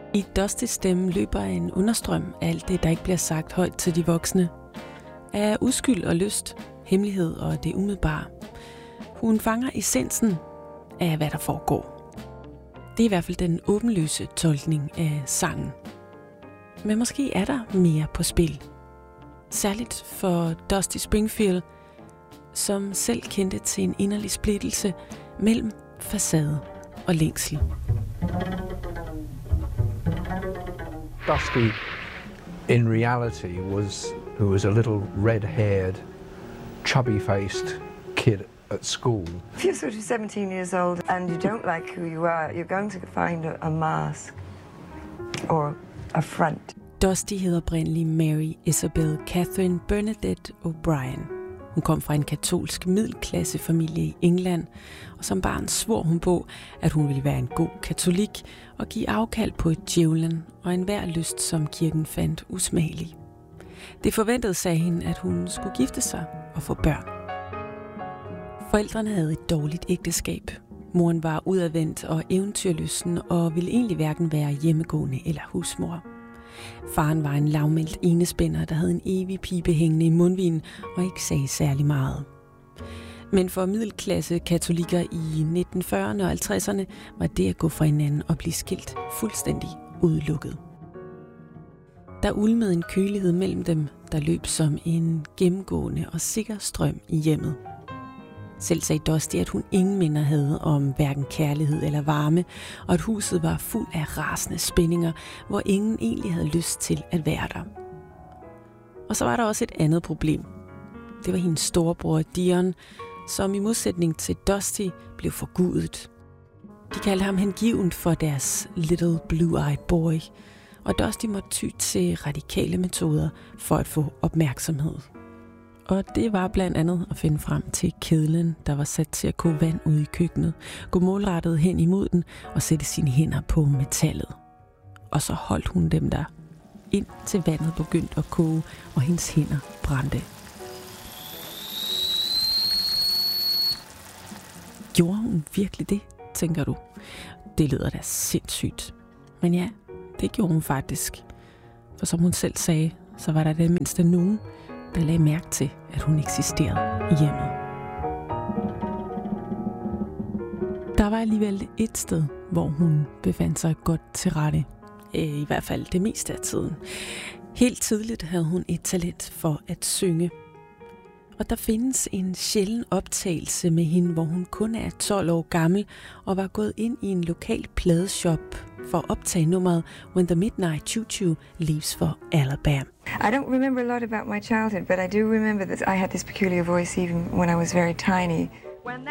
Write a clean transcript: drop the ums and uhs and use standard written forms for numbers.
I Dustys stemme løber en understrøm af alt det, der ikke bliver sagt højt til de voksne. Af uskyld og lyst, hemmelighed og det umiddelbare. Hun fanger essensen af, hvad der foregår. Det er i hvert fald den åbenløse tolkning af sangen. Men måske er der mere på spil. Særligt for Dusty Springfield, som selv kendte til en inderlig splittelse mellem facade og længsel. Dusty, in reality, was a little red-haired, chubby-faced kid at school. If you're sort of 17 years old and you don't like who you are, you're going to find a mask or a front. Dusty hedder oprindelig Mary Isabel Catherine Bernadette O'Brien. Hun kom fra en katolsk middelklassefamilie i England, og som barn svor hun på, at hun ville være en god katolik og give afkald på et djævlen og enhver lyst, som kirken fandt usmagelig. Det forventede, sagde hende, at hun skulle gifte sig og få børn. Forældrene havde et dårligt ægteskab. Moren var udadvendt og eventyrlysten og ville egentlig hverken være hjemmegående eller husmor. Faren var en lavmældt enespænder, der havde en evig pibe hængende i mundvigen og ikke sagde særlig meget. Men for middelklasse katolikker i 1940'erne og 50'erne var det at gå fra hinanden og blive skilt fuldstændig udelukket. Der ulmede en kølighed mellem dem, der løb som en gennemgående og sikker strøm i hjemmet. Selv sagde Dusty, at hun ingen minder havde om hverken kærlighed eller varme, og at huset var fuld af rasende spændinger, hvor ingen egentlig havde lyst til at være der. Og så var der også et andet problem. Det var hendes storebror Dion, som i modsætning til Dusty blev forgudet. De kaldte ham hengivent for deres little blue-eyed boy, og Dusty måtte ty til radikale metoder for at få opmærksomhed. Og det var blandt andet at finde frem til kedlen, der var sat til at koge vand ude i køkkenet, gå målrettet hen imod den og sætte sine hænder på metallet. Og så holdt hun dem der, indtil vandet begyndte at koge, og hendes hænder brændte. Gjorde hun virkelig det, tænker du? Det lyder da sindssygt. Men ja, det gjorde hun faktisk. For som hun selv sagde, så var der det mindste nogen, der lagde mærke til, at hun eksisterede i hjemmet. Der var alligevel et sted, hvor hun befandt sig godt til rette. I hvert fald det meste af tiden. Helt tidligt havde hun et talent for at synge. Og der findes en sjælden optagelse med hende, hvor hun kun er 12 år gammel og var gået ind i en lokal pladeshop for at optage nummeret When the Midnight Choo Choo Leaves for Alabama. I don't remember a lot about my childhood, but I do remember that I had this peculiar voice even when I was very tiny.